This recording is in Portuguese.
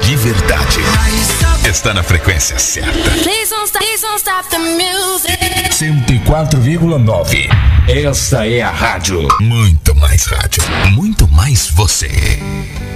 de verdade está na frequência certa. 104,9. Esta é a rádio. Muito mais rádio. Muito mais você.